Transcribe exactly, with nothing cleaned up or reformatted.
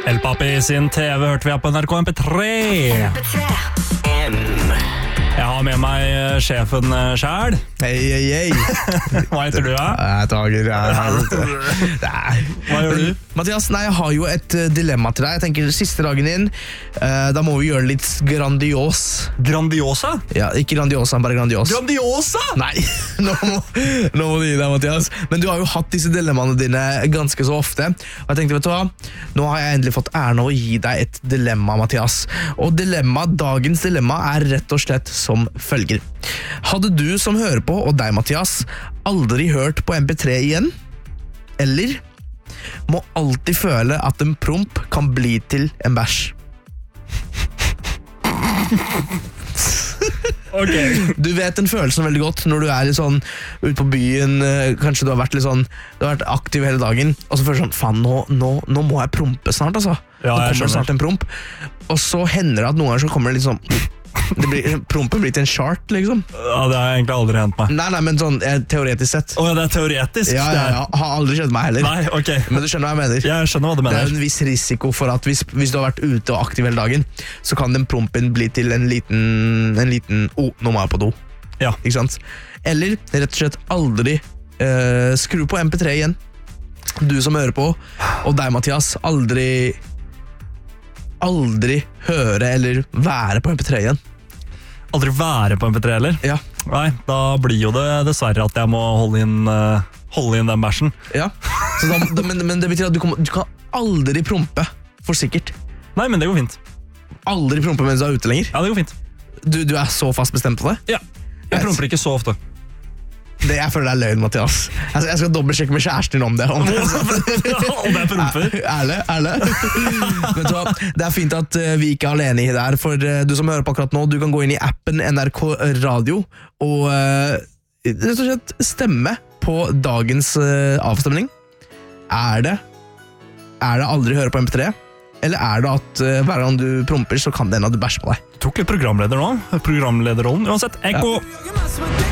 El Papi sin T V hørte vi her på N R K M P tre. Jeg har med meg sjefen selv. Hei, hei, hei. Hva heter du, da? Jeg tager, jeg, nei. Hva gjør du? Mathias, nei, jeg har jo et uh, dilemma til deg. Jeg tenker siste dagen din, uh, da må vi gjøre det litt grandios. Grandiosa? Ja, ikke grandiosa, bare grandios. Grandiosa? Nei, nå må, nå må du gi deg, Mathias. Men du har jo hatt disse dilemmaene dine ganske så ofte. Og jeg tenkte, vet du hva? Nå har jeg endelig fått æren av å gi deg et dilemma, Mathias. Og dilemma, dagens dilemma er rett og slett som følger. Hadde du som hører på, og deg, Mathias, aldri hørt på M P tre igjen? Eller må alltid føle at en promp kan bli til en bæsj? Okay. Du vet den følelsen veldig godt når du er litt sånn ute på byen, kanskje du har vært litt sånn, du har vært aktiv hele dagen, og så føler du sånn, faen, nå, nå, nå må jeg prompe snart, altså. Ja, nå jeg kommer snart en promp. Og så hender det at noen ganger så kommer det litt sånn, det blir, prompen blir til en chart, liksom. Ja, det har egentlig aldri hendt meg. Nei, nei, men sånn, eh, teoretisk sett. Åja, det er teoretisk? Ja, ja, ja, har aldri skjedd meg heller. Nei, ok. Men du skjønner hva jeg mener. Jeg skjønner hva du Det er mener. en viss risiko for at hvis, hvis du har vært ute og aktiv hele dagen, så kan den prompen bli til en liten, en liten, oh, nå må jeg på do. Ja. Ikke sant? Eller rett og slett aldri eh, skru på M P tre igjen. Du som hører på, og deg, Mathias, aldri aldri høre eller være på M P tre igjen. Aldri være på M P tre, eller? Ja. Nei, da blir jo det dessverre at jeg må holde inn, uh, holde inn den bæsjen. Ja. Så da, da, men, men det betyr at du, kommer, du kan aldri prompe, for sikkert. Nei, men det går fint. Aldri prompe mens du er ute lenger. Ja, det går fint. Du, du er så fast bestemt på det? Ja. Jeg promper ikke så ofte. Det jeg føler det er løgn, Mathias. Jeg skal, jeg skal dobbeltsjekke med kjæresten om det. Om det, Om det er promper? Ærlig, ærlig. Men så, det er fint at uh, vi ikke er alene i det her, for uh, du som hører på akkurat nå, du kan gå inn i appen N R K Radio og uh, rett og slett stemme på dagens uh, avstemning. Er det, er det aldri høre på M P tre? Eller er det at uh, hver gang du promper, så kan det hende at du bæsjer på deg? Du tok litt programleder nå. Programlederrollen. Uansett, ekko! Ja.